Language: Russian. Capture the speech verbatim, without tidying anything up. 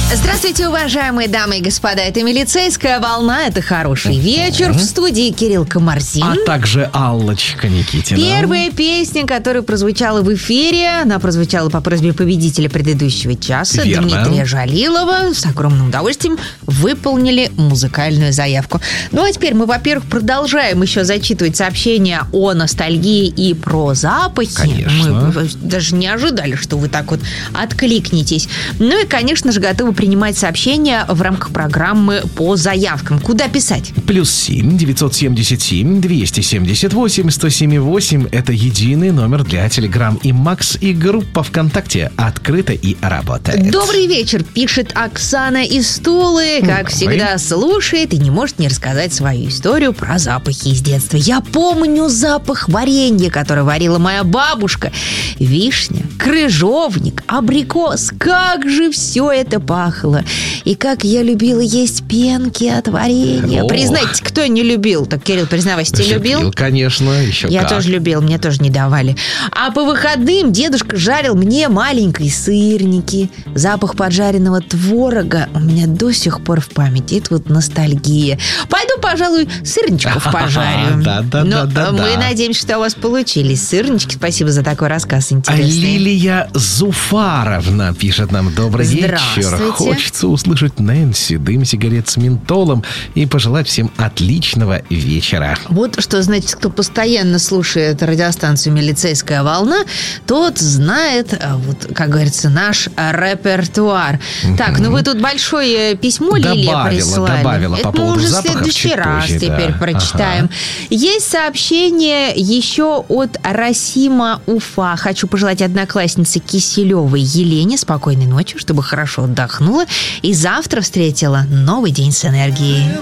Здравствуйте, уважаемые дамы и господа. Это «Милицейская волна». Это «Хороший вечер». В студии Кирилл Комарзин. А также Аллочка Никитина. Первая песня, которая прозвучала в эфире, она прозвучала по просьбе победителя предыдущего часа, Верно. Дмитрия Жалилова. С огромным удовольствием выполнили музыкальную заявку. Ну, а теперь мы, во-первых, продолжаем еще зачитывать сообщения о ностальгии и про запахи. Конечно. Мы даже не ожидали, что вы так вот откликнетесь. Ну и, конечно же, готовы принимать сообщения в рамках программы по заявкам. Куда писать? Плюс семь девятьсот семьдесят семь двести семьдесят восемь сто семь восемь. Это единый номер для Телеграм и Макс, и группа ВКонтакте открыта и работает. Добрый вечер, пишет Оксана из Тулы. Как Добрый. всегда слушает и не может не рассказать свою историю про запахи из детства. Я помню запах варенья, которое варила моя бабушка. Вишня, крыжовник, абрикос. Как же все это пахло. И как я любила есть пенки от варенья. О. Признайте, кто не любил? Так, Кирилл, признавайся, ты любил? Любил, конечно, еще Я как. тоже любил, мне тоже не давали. А по выходным дедушка жарил мне маленькие сырники. Запах поджаренного творога у меня до сих пор в памяти. Это вот ностальгия. Пойду, пожалуй, сырничков пожарю. Да, да, Но да, да, мы да. надеемся, что у вас получились сырнички. Спасибо за такой рассказ А интересный. Лилия Зуфаровна пишет нам: добрый вечер. Здравствуйте. Хочется услышать Нэнси, дым сигарет с ментолом, и пожелать всем отличного вечера. Вот что значит, кто постоянно слушает радиостанцию «Милицейская волна», тот знает, а, вот, как говорится, наш а, репертуар. Так, ну вы тут большое письмо Лилия Добавила, прислали. добавила Это по мы поводу уже в запахов следующий чуть раз позже, теперь да. прочитаем. Ага. Есть сообщение еще от Расима Уфа. Хочу пожелать однокласснице Киселевой Елене спокойной ночи, чтобы хорошо отдохнула и завтра встретила новый день с энергией.